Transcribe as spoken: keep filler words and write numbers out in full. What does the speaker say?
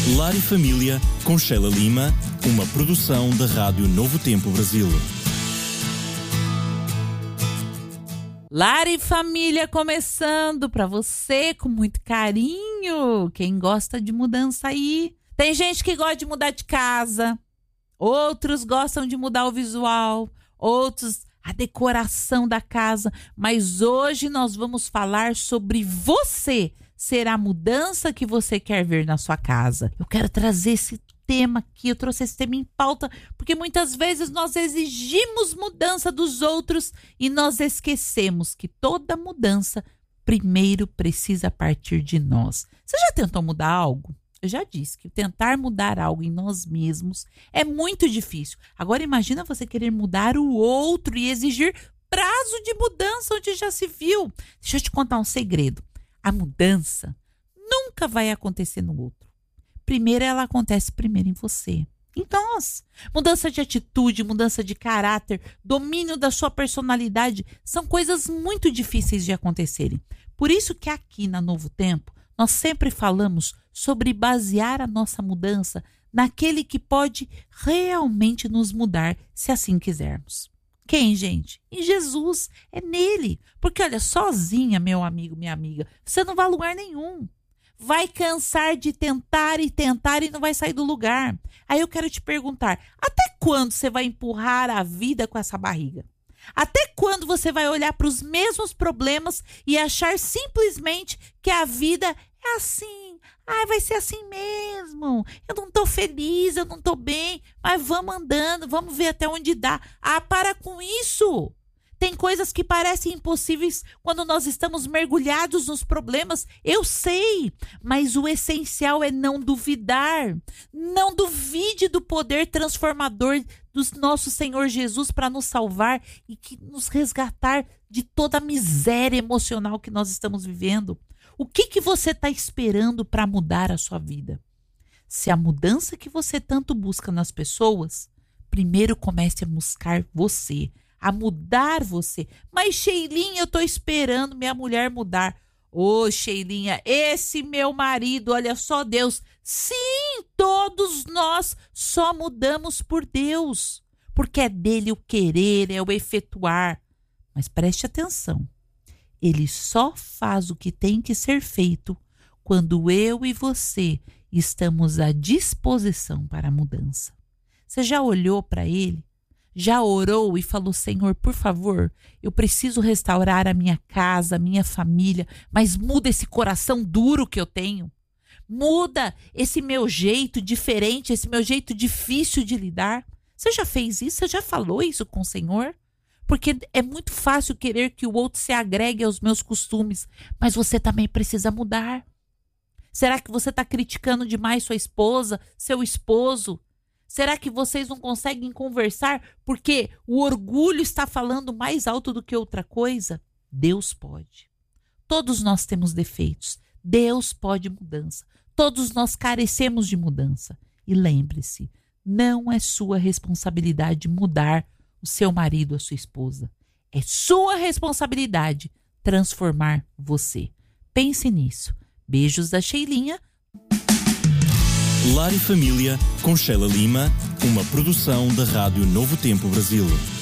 Lar e Família, com Sheila Lima, uma produção da Rádio Novo Tempo Brasil. Lar e Família começando para você com muito carinho. Quem gosta de mudança aí? Tem gente que gosta de mudar de casa, outros gostam de mudar o visual, outros a decoração da casa. Mas hoje nós vamos falar sobre você ser a mudança que você quer ver na sua casa. Eu quero trazer esse tema aqui, eu trouxe esse tema em pauta, porque muitas vezes nós exigimos mudança dos outros e nós esquecemos que toda mudança primeiro precisa partir de nós. Você já tentou mudar algo? Eu já disse que tentar mudar algo em nós mesmos é muito difícil. Agora imagina você querer mudar o outro e exigir prazo de mudança onde já se viu. Deixa eu te contar um segredo. A mudança nunca vai acontecer no outro. Primeiro ela acontece primeiro em você. Em nós. Mudança de atitude, mudança de caráter, domínio da sua personalidade são coisas muito difíceis de acontecerem. Por isso que aqui na Novo Tempo nós sempre falamos sobre basear a nossa mudança naquele que pode realmente nos mudar, se assim quisermos. Quem, gente? Em Jesus. É nele. Porque, olha, sozinha, meu amigo, minha amiga, você não vai a lugar nenhum. Vai cansar de tentar e tentar e não vai sair do lugar. Aí eu quero te perguntar, até quando você vai empurrar a vida com essa barriga? Até quando você vai olhar para os mesmos problemas e achar simplesmente que a vida é assim? Ai, vai ser assim mesmo. Eu não tô feliz, eu não tô bem, mas vamos andando, vamos ver até onde dá. Ah, para com isso! Tem coisas que parecem impossíveis quando nós estamos mergulhados nos problemas. Eu sei, mas o essencial é não duvidar. Não duvide do poder transformador do nosso Senhor Jesus para nos salvar e que nos resgatar de toda a miséria emocional que nós estamos vivendo. O que, que você está esperando para mudar a sua vida? Se a mudança que você tanto busca nas pessoas, primeiro comece a buscar você. A mudar você. Mas, Sheilinha, eu tô esperando minha mulher mudar. Ô, oh, Sheilinha, esse meu marido, olha só Deus. Sim, todos nós só mudamos por Deus. Porque é dele o querer, é o efetuar. Mas preste atenção. Ele só faz o que tem que ser feito quando eu e você estamos à disposição para a mudança. Você já olhou para ele? Já orou e falou, Senhor, por favor, eu preciso restaurar a minha casa, a minha família, mas muda esse coração duro que eu tenho. Muda esse meu jeito diferente, esse meu jeito difícil de lidar. Você já fez isso? Você já falou isso com o Senhor? Porque é muito fácil querer que o outro se agregue aos meus costumes, mas você também precisa mudar. Será que você está criticando demais sua esposa, seu esposo? Será que vocês não conseguem conversar porque o orgulho está falando mais alto do que outra coisa? Deus pode. Todos nós temos defeitos. Deus pode mudança. Todos nós carecemos de mudança. E lembre-se, não é sua responsabilidade mudar o seu marido, a sua esposa. É sua responsabilidade transformar você. Pense nisso. Beijos da Sheilinha. Lar e Família, com Sheila Lima, uma produção da Rádio Novo Tempo Brasil.